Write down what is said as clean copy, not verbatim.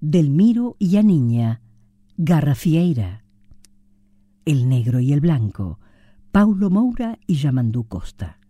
Delmiro y Aniña, Garrafieira. El negro y el blanco, Paulo Moura y Yamandú Costa.